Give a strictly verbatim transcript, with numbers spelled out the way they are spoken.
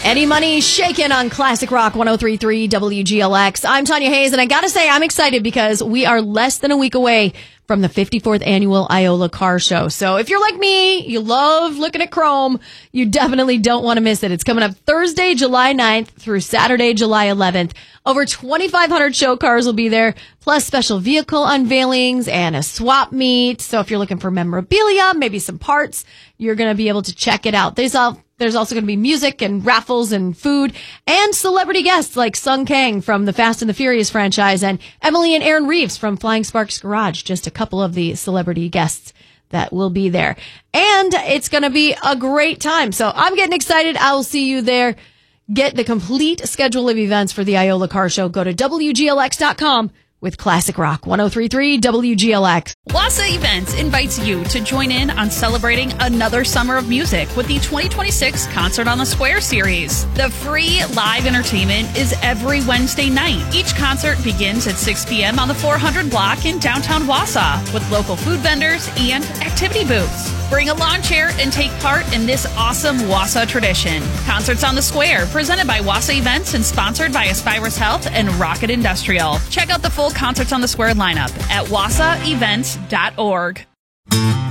Eddie Money shaking on Classic Rock one oh three point three W G L X. I'm Tanya Hayes, and I gotta say, I'm excited because we are less than a week away from the fifty-fourth annual Iola Car Show. So if you're like me, you love looking at chrome, you definitely don't want to miss it. It's coming up Thursday, July ninth through Saturday, July eleventh. Over twenty-five hundred show cars will be there, plus special vehicle unveilings and a swap meet. So if you're looking for memorabilia, maybe some parts, you're going to be able to check it out. There's all There's also going to be music and raffles and food and celebrity guests like Sung Kang from the Fast and the Furious franchise and Emily and Aaron Reeves from Flying Sparks Garage. Just a couple of the celebrity guests that will be there. And it's going to be a great time. So I'm getting excited. I will see you there. Get the complete schedule of events for the Iola Car Show. Go to W G L X dot com. With Classic Rock one oh three point three W G L X. Wassa Events invites you to join in on celebrating another summer of music with the twenty twenty-six Concert on the Square series. The free live entertainment is every Wednesday night. Each concert begins at six p.m. on the four hundred block in downtown Wassa with local food vendors and activity booths. Bring a lawn chair and take part in this awesome Wassa tradition. Concerts on the Square, presented by Wassa Events and sponsored by Aspirus Health and Rocket Industrial. Check out the full Concerts on the Square lineup at wassa events dot org.